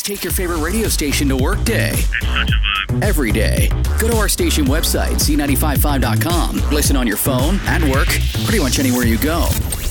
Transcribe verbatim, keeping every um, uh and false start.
Take your favorite radio station to work day. It's such a vibe. Every day. Go to our station website, C nine five five dot com. Listen on your phone, at work, pretty much anywhere you go.